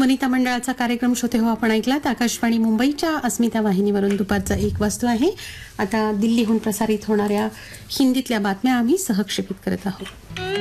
वनिता मंडळाचा कार्यक्रम श्रोते हो आपण ऐकलात. आकाशवाणी मुंबईच्या अस्मिता वाहिनीवरून दुपारचा 1 वाजतो आहे. आता दिल्लीहून प्रसारित होणाऱ्या हिंदीतल्या बातम्या आम्ही सहक्षेपित करत आहोत.